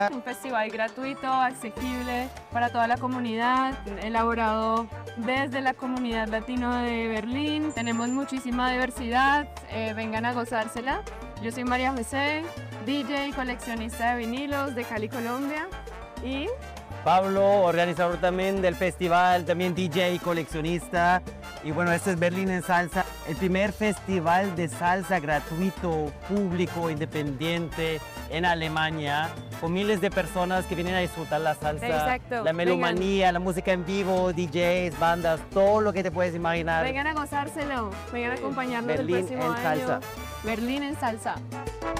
Un festival gratuito, asequible para toda la comunidad, elaborado desde la comunidad latino de Berlín. Tenemos muchísima diversidad, vengan a gozársela. Yo soy María José, DJ y coleccionista de vinilos de Cali, Colombia. Y Pablo, organizador también del festival, también DJ, coleccionista. Y bueno, este es Berlín en Salsa, el primer festival de salsa gratuito, público, independiente en Alemania, con miles de personas que vienen a disfrutar la salsa, exacto, la melomanía, la música en vivo, DJs, bandas, todo lo que te puedes imaginar. vengan a gozárselo, vengan a acompañarnos el Berlín próximo en año. salsa. Berlín en salsa.